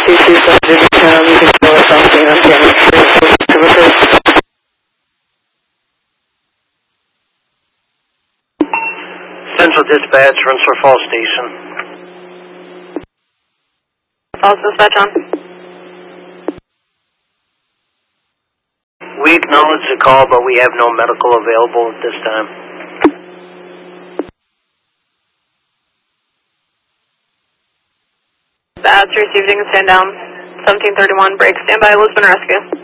227, you can tell us on scene on camera. Central Dispatch, Rensselaer Falls Station. Falls Dispatch on. We acknowledge the call, but we have no medical available at this time. That's receiving a stand down. 1731, break, standby, Lisbon Rescue.